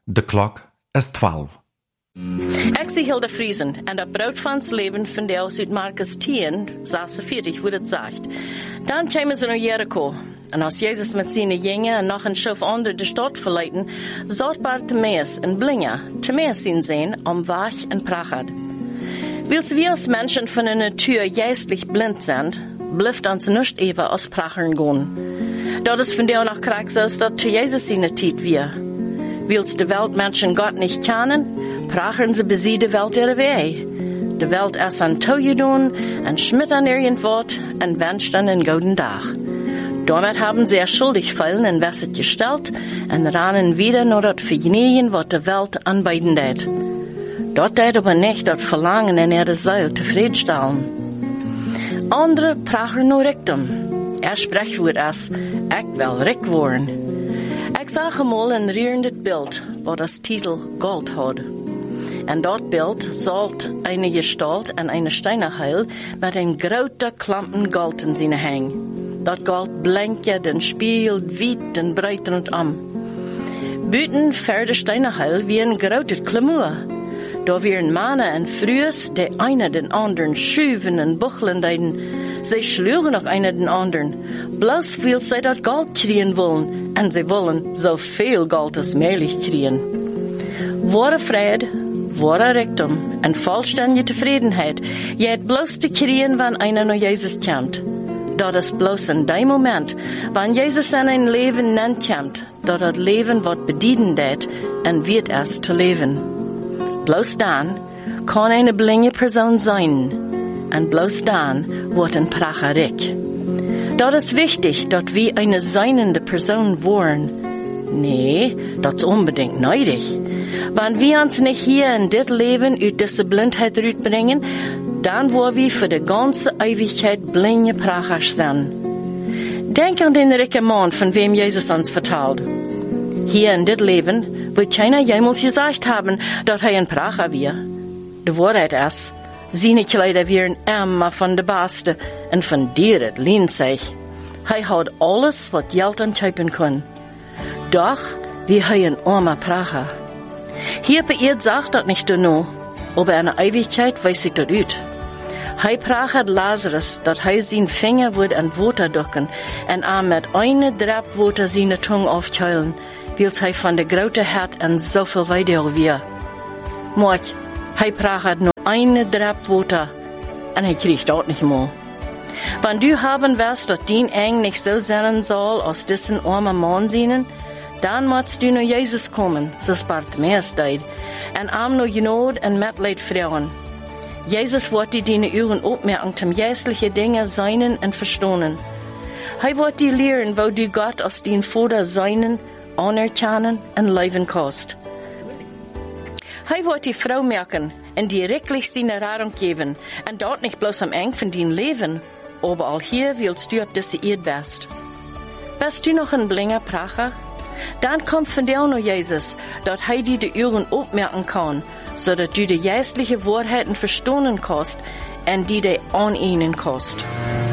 De klok is 12. Ik zie Hilde Friesen en dat brood van het leven van Deus uit Markus 10, 46, wo het zegt. Dan kwamen ze naar Jericho. En als Jezus met zijn jongen en nog een schoof anderen de stad verleiden, zat Bartimaeus en blinge, Timaeus zien zijn, om weg en prachtig. Wils wir als Menschen von der Natur geistlich blind sind, blijft ons nicht even als prachern gaan. Dat is van der noch krank so, dat zu Jesus in der Zeit wir. Wils de Weltmenschen Gott nicht kennen, prachern sie bis sie de Welt ihre Weh. De Welt erst an Toje doen, en schmitt an irgendwort, en wünscht an den gouden Tag. Damit haben sie schuldig fallen en wesset gestellt, en rannen wieder nur dat vergnügen, wat de Welt anbieten deed. Dat deed aber nicht dat Verlangen en de Seil zufriedenstellen. Andere prachern nur Richtung. Sprechtwoord als, ik wil rik worden. Ik zag eenmaal een rierendig beeld, wat als titel Gold had. En dat beeld zalt eine Gestalt en eine Steinerheil met een grote klampen gold in zijn hang. Dat gold blinkte en spielt wit en breed rondom. Buiten verder Steinerheil wie een grote klamoer. Da wären Männer en Frühes, die einer den anderen schuven en buchlen deiden. Sie schlugen noch einer den anderen, bloß weil sie das Gold kriegen wollen, und sie wollen so viel Gold als möglich kriegen. Wahre Friede, wahre Reichtum und vollständige Zufriedenheit geht bloß zu kriegen, wenn einer nur Jesus kennt. Dat is bloß in dem Moment, wenn Jesus in ein Leben nennt kommt, dat das Leben wird bedienen deed und wird erst zu leben. Bloß dann kann eine blinge Person sein. Und bloß dann wird ein Pracher rik. Dat is wichtig, dat wir eine seinende Person waren. Nee, dat is unbedingt nötig. Wenn wir uns nicht hier in dit Leben aus dieser Blindheit rausbringen, dann wollen wir für die ganze Ewigkeit blinde Pracher sein. Denk an den ricken Mann, von wem Jesus uns vertelt. Hier in dit Leben wird keiner jemals gesagt haben, dass er ein Pracher wäre. Die Wahrheit ist, seine Kleider wären immer von der Beste und von dir het lehnt sich. Er hat alles, was Geld anteipen kann. Doch, wie er ein armer Pracher. Hier bei ihr sagt das nicht nur, aber in der Ewigkeit weiß ich das ut. Er prachert Lazarus, dass er sein Finger wird an Water ducken und er mit eine Drap Water seine Zunge aufkeulen, weil er von der grote Herd an so viel weiter wir. Mord, er prachert nur eine Drap Water und er kriegt dort nicht mehr. Wenn du haben wirst, dass dein Eng nicht so sein soll, aus diesen armen Mann sehen, dann musst du nur Jesus kommen, so Bartimaeus deed, und arm nur Genot und Mitleid fragen. Jesus wird dir deine Ohren aufmerken zum jährliche Dinge seinen und verstehen. Er wird dir lehren, wo du Gott aus dein Vater seinen, anerkennen und leben kannst. Er wird die Frau merken und dir wirklich seine Rat geben und dort nicht bloß am Eng von dein Leben, aber auch hier willst du auf diese Erde bist. Bist du noch ein blinger Pracher? Dann kommt von dir noch Jesus, dass er dir die Ohren aufmerken kann, so dass du die geistliche Wahrheiten verstehen kannst und die dir an ihnen kannst.